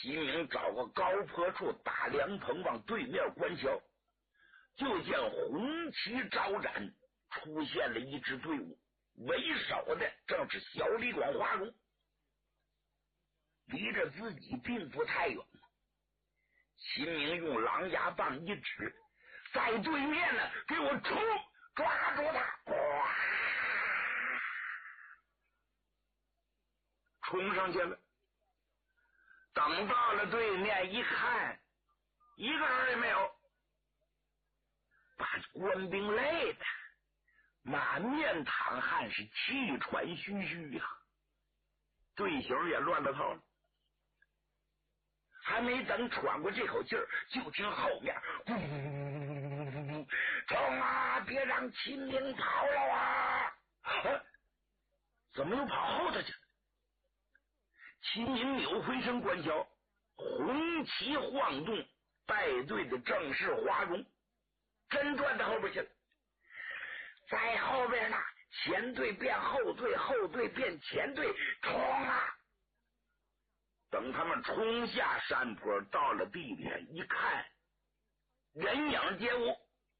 齐明找个高坡处打凉棚往对面观瞧，就见红旗招展，出现了一支队伍，为首的正是小李广华荣，离着自己并不太远。秦明用狼牙棒一指，在对面呢，给我冲，抓住他！哇，冲上去了。等到了对面一看，一个人也没有，把官兵累的满面淌汗，是气喘吁吁呀，队形也乱了套了。还没等喘过这口气儿，就听后面咕，冲啊，别让秦明跑了啊！怎么又跑后头去了？秦明扭回身观瞧，红旗晃动，带队的正是华容，真转到后边去了。在后边呢，前队变后队，后队变前队，冲啊！等他们冲下山坡，到了地点一看，人影皆无。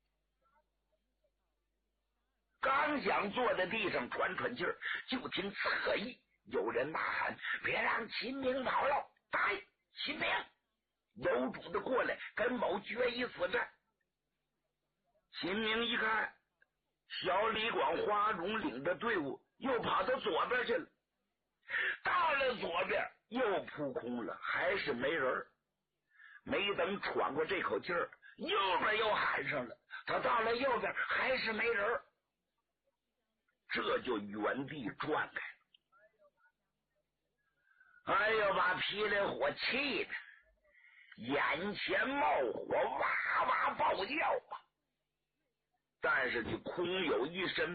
刚想坐在地上喘喘气儿，就听侧翼有人呐喊：“别让秦明跑了！”打秦明有主的过来，跟某决一死战。秦明一看，小李广华荣领着队伍又跑到左边去了。到了左边又扑空了，还是没人。没等喘过这口气儿，右边又喊上了。他到了右边还是没人，这就原地转开了。哎呦，把霹雳火气的眼前冒火，哇哇暴叫啊！但是你空有一身